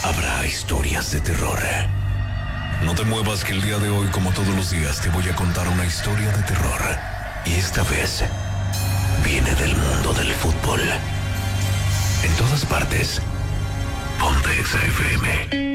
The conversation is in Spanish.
habrá historias de terror. No te muevas, que el día de hoy, como todos los días, te voy a contar una historia de terror. Y esta vez viene del mundo del fútbol. En todas partes, Ponte Exa FM.